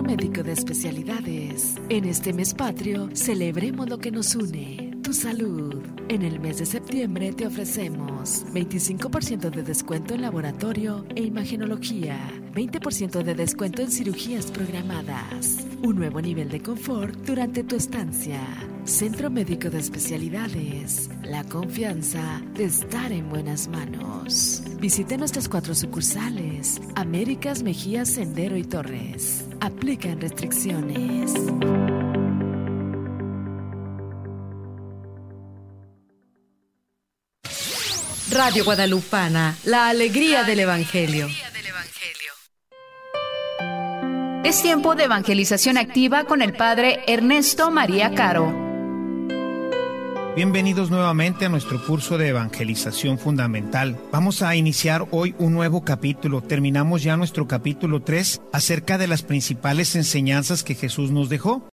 Médico de Especialidades. En este mes patrio, celebremos lo que nos une, tu salud. En el mes de septiembre te ofrecemos 25% de descuento en laboratorio e imagenología, 20% de descuento en cirugías programadas, un nuevo nivel de confort durante tu estancia. Centro Médico de Especialidades, la confianza de estar en buenas manos. Visite nuestras 4 sucursales: Américas, Mejía, Sendero y Torres. Aplican restricciones. Radio Guadalupana, la alegría del Evangelio. Es tiempo de evangelización activa con el Padre Ernesto María Caro. Bienvenidos nuevamente a nuestro curso de evangelización fundamental. Vamos a iniciar hoy un nuevo capítulo. Terminamos ya nuestro capítulo 3 acerca de las principales enseñanzas que Jesús nos dejó.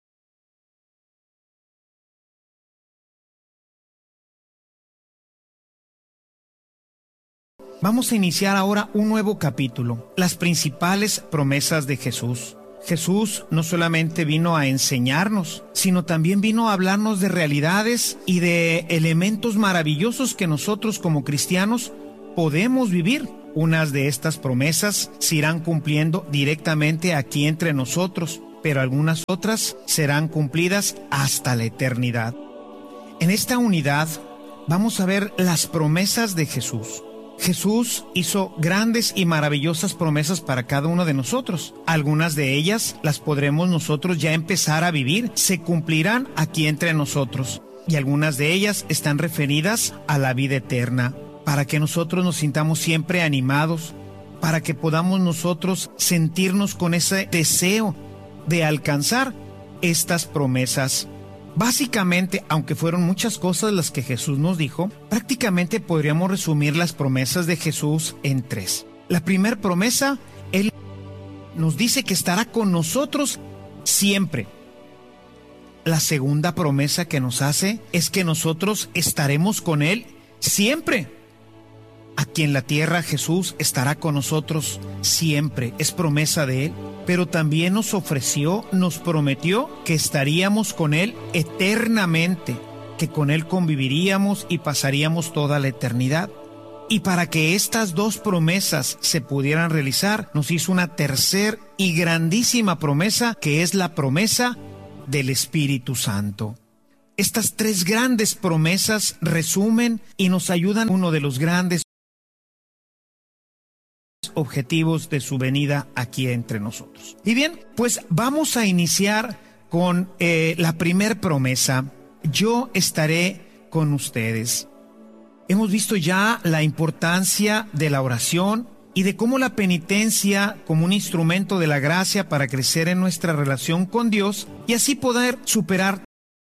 Vamos a iniciar ahora un nuevo capítulo, las principales promesas de Jesús. Jesús no solamente vino a enseñarnos, sino también vino a hablarnos de realidades y de elementos maravillosos que nosotros como cristianos podemos vivir. Unas de estas promesas se irán cumpliendo directamente aquí entre nosotros, pero algunas otras serán cumplidas hasta la eternidad. En esta unidad vamos a ver las promesas de Jesús. Jesús hizo grandes y maravillosas promesas para cada uno de nosotros. Algunas de ellas las podremos nosotros ya empezar a vivir, se cumplirán aquí entre nosotros. Y algunas de ellas están referidas a la vida eterna, para que nosotros nos sintamos siempre animados, para que podamos nosotros sentirnos con ese deseo de alcanzar estas promesas. Básicamente, aunque fueron muchas cosas las que Jesús nos dijo, prácticamente podríamos resumir las promesas de Jesús en 3. La primera promesa, Él nos dice que estará con nosotros siempre. La segunda promesa que nos hace es que nosotros estaremos con Él siempre. Aquí en la tierra Jesús estará con nosotros siempre, es promesa de Él. Pero también nos ofreció, nos prometió que estaríamos con Él eternamente, que con Él conviviríamos y pasaríamos toda la eternidad. Y para que estas dos promesas se pudieran realizar, nos hizo una tercera y grandísima promesa, que es la promesa del Espíritu Santo. Estas 3 grandes promesas resumen y nos ayudan uno de los grandes objetivos de su venida aquí entre nosotros. Y bien, pues vamos a iniciar con la primera promesa: yo estaré con ustedes. Hemos visto ya la importancia de la oración y de cómo la penitencia como un instrumento de la gracia para crecer en nuestra relación con Dios y así poder superar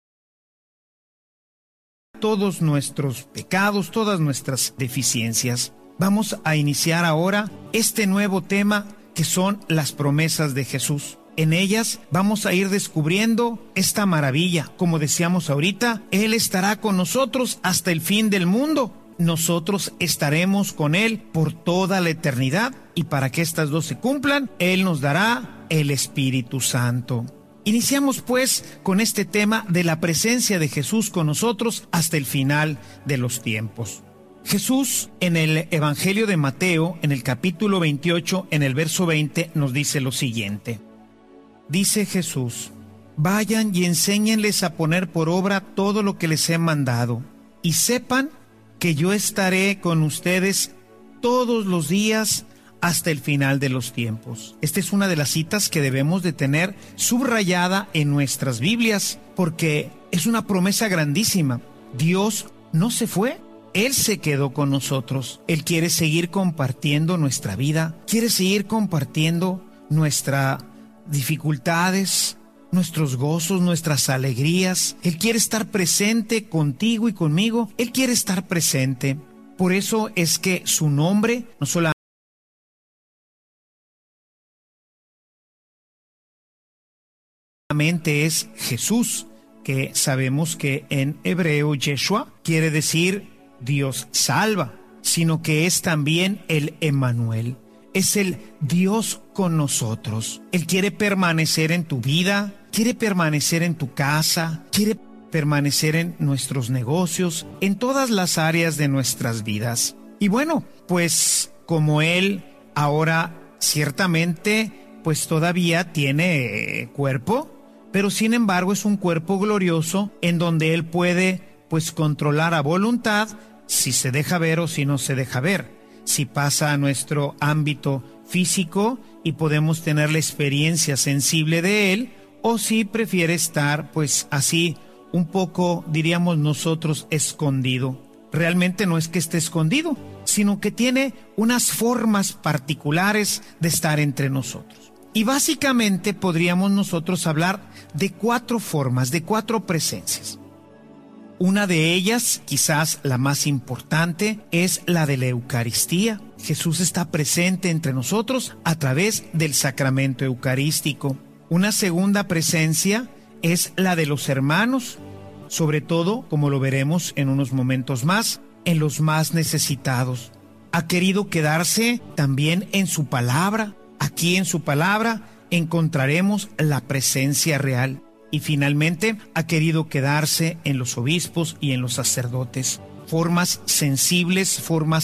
todos nuestros pecados, todas nuestras deficiencias. Vamos a iniciar ahora este nuevo tema que son las promesas de Jesús. En ellas vamos a ir descubriendo esta maravilla. Como decíamos ahorita, Él estará con nosotros hasta el fin del mundo. Nosotros estaremos con Él por toda la eternidad. Y para que estas dos se cumplan, Él nos dará el Espíritu Santo. Iniciamos pues con este tema de la presencia de Jesús con nosotros hasta el final de los tiempos. Jesús en el Evangelio de Mateo, en el capítulo 28, en el verso 20, nos dice lo siguiente. Dice Jesús: vayan y enséñenles a poner por obra todo lo que les he mandado, y sepan que yo estaré con ustedes todos los días hasta el final de los tiempos. Esta es una de las citas que debemos de tener subrayada en nuestras Biblias, porque es una promesa grandísima. Dios no se fue. Él se quedó con nosotros. Él quiere seguir compartiendo nuestra vida, quiere seguir compartiendo nuestras dificultades, nuestros gozos, nuestras alegrías. Él quiere estar presente contigo y conmigo. Él quiere estar presente. Por eso es que su nombre no solamente es Jesús, que sabemos que en hebreo Yeshua quiere decir Dios salva, sino que es también el Emmanuel. es el Dios con nosotros. Él quiere permanecer en tu vida, quiere permanecer en tu casa, quiere permanecer en nuestros negocios, en todas las áreas de nuestras vidas. Y bueno, pues como Él ahora ciertamente pues todavía tiene cuerpo, pero sin embargo es un cuerpo glorioso en donde Él puede pues controlar a voluntad si se deja ver o si no se deja ver, si pasa a nuestro ámbito físico y podemos tener la experiencia sensible de Él, o si prefiere estar pues así un poco, diríamos nosotros, escondido. Realmente no es que esté escondido, sino que tiene unas formas particulares de estar entre nosotros. Y básicamente podríamos nosotros hablar de 4 formas, de 4 presencias. Una de ellas, quizás la más importante, es la de la Eucaristía. Jesús está presente entre nosotros a través del sacramento eucarístico. Una segunda presencia es la de los hermanos, sobre todo, como lo veremos en unos momentos más, en los más necesitados. Ha querido quedarse también en su palabra. Aquí en su palabra encontraremos la presencia real. Y finalmente ha querido quedarse en los obispos y en los sacerdotes. Formas sensibles, formas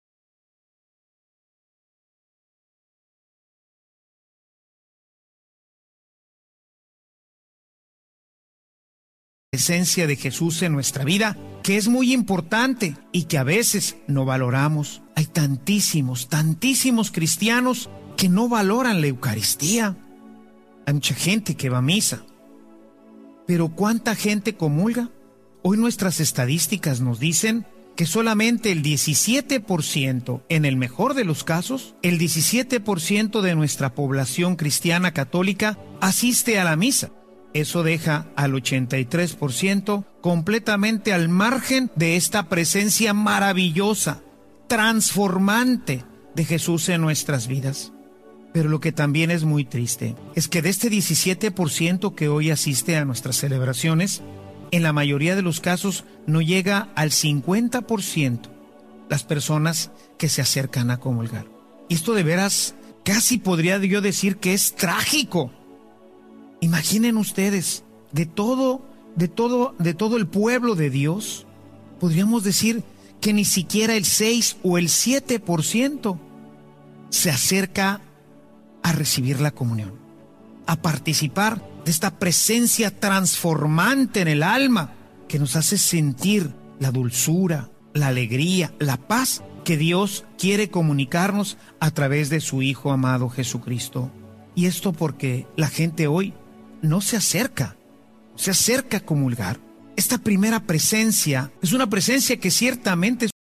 presencia de Jesús en nuestra vida, que es muy importante y que a veces no valoramos. Hay tantísimos cristianos que no valoran la Eucaristía. Hay mucha gente que va a misa, pero ¿cuánta gente comulga? Hoy nuestras estadísticas nos dicen que solamente el 17%, en el mejor de los casos, el 17% de nuestra población cristiana católica asiste a la misa. Eso deja al 83% completamente al margen de esta presencia maravillosa, transformante de Jesús en nuestras vidas. Pero lo que también es muy triste es que de este 17% que hoy asiste a nuestras celebraciones, en la mayoría de los casos no llega al 50% las personas que se acercan a comulgar. Y esto de veras casi podría yo decir que es trágico. Imaginen ustedes, de todo el pueblo de Dios, podríamos decir que ni siquiera el 6 o el 7% se acerca a recibir la comunión, a participar de esta presencia transformante en el alma que nos hace sentir la dulzura, la alegría, la paz que Dios quiere comunicarnos a través de su Hijo amado Jesucristo. Y esto porque la gente hoy no se acerca a comulgar. Esta primera presencia es una presencia que ciertamente